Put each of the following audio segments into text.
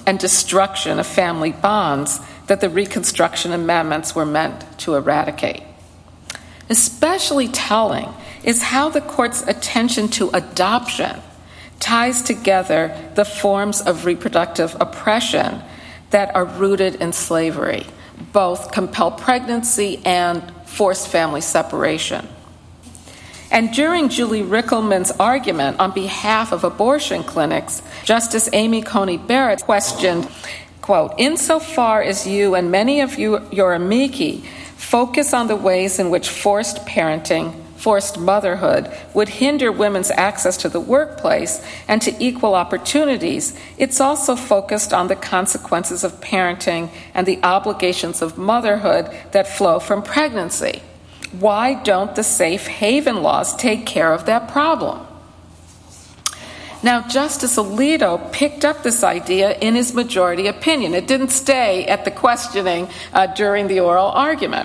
and destruction of family bonds that the Reconstruction Amendments were meant to eradicate. Especially telling is how the court's attention to adoption ties together the forms of reproductive oppression that are rooted in slavery, both compelled pregnancy and forced family separation. And during Julie Rickleman's argument on behalf of abortion clinics, Justice Amy Coney Barrett questioned, quote, "Insofar as you and many of your amici focus on the ways in which forced parenting, forced motherhood would hinder women's access to the workplace and to equal opportunities, it's also focused on the consequences of parenting and the obligations of motherhood that flow from pregnancy. Why don't the safe haven laws take care of that problem?" Now, Justice Alito picked up this idea in his majority opinion. It didn't stay at the questioning during the oral argument.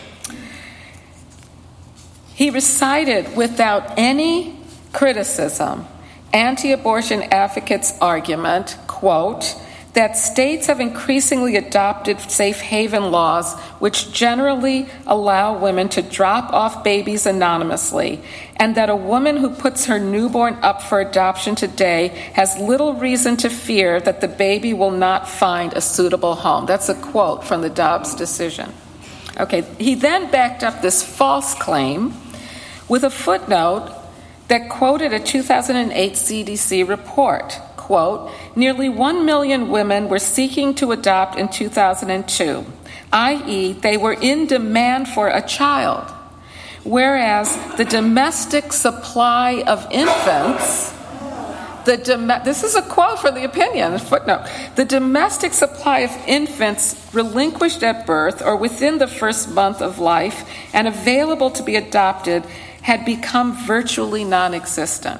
He recited without any criticism anti-abortion advocates' argument, quote, that states have increasingly adopted safe haven laws which generally allow women to drop off babies anonymously, and that a woman who puts her newborn up for adoption today has little reason to fear that the baby will not find a suitable home. That's a quote from the Dobbs decision. Okay, he then backed up this false claim with a footnote that quoted a 2008 CDC report. Quote, "Nearly 1 million women were seeking to adopt in 2002, i.e., they were in demand for a child, whereas the domestic supply of infants," this is a quote from the opinion, a footnote, "the domestic supply of infants relinquished at birth or within the first month of life and available to be adopted had become virtually non-existent."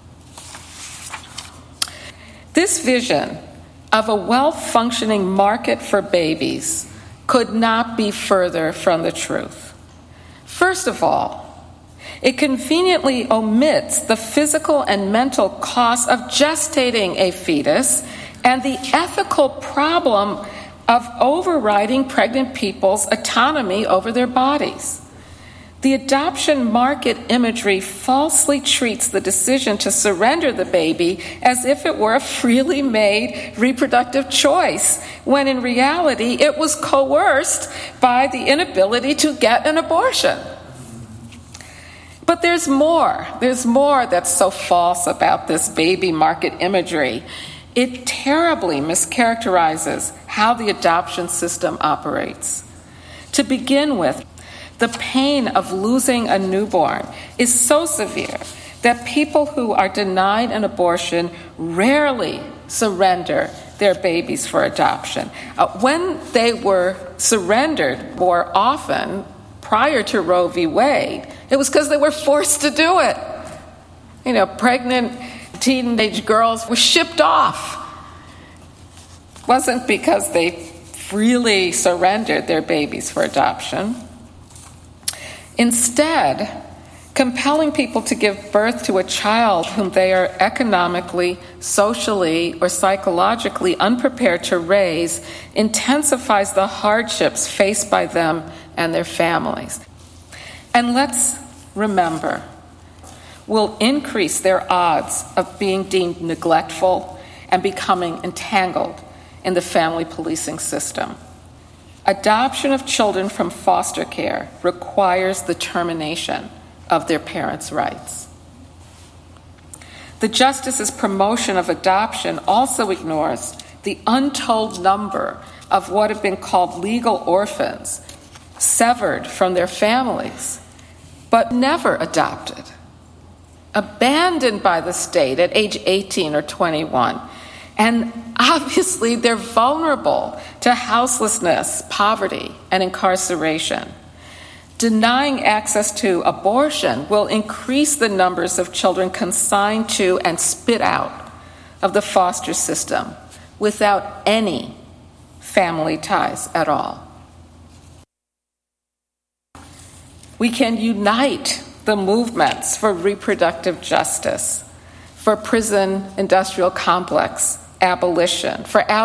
This vision of a well-functioning market for babies could not be further from the truth. First of all, it conveniently omits the physical and mental costs of gestating a fetus and the ethical problem of overriding pregnant people's autonomy over their bodies. The adoption market imagery falsely treats the decision to surrender the baby as if it were a freely made reproductive choice, when in reality it was coerced by the inability to get an abortion. But there's more. There's more that's so false about this baby market imagery. It terribly mischaracterizes how the adoption system operates. To begin with, the pain of losing a newborn is so severe that people who are denied an abortion rarely surrender their babies for adoption. When they were surrendered more often prior to Roe v. Wade, it was because they were forced to do it. Pregnant teenage girls were shipped off. It wasn't because they freely surrendered their babies for adoption. Instead, compelling people to give birth to a child whom they are economically, socially, or psychologically unprepared to raise intensifies the hardships faced by them and their families. And let's remember, will increase their odds of being deemed neglectful and becoming entangled in the family policing system. Adoption of children from foster care requires the termination of their parents' rights. The justice's promotion of adoption also ignores the untold number of what have been called legal orphans, severed from their families, but never adopted, abandoned by the state at age 18 or 21. And obviously, they're vulnerable to houselessness, poverty, and incarceration. Denying access to abortion will increase the numbers of children consigned to and spit out of the foster system without any family ties at all. We can unite the movements for reproductive justice, for prison industrial complex abolition, for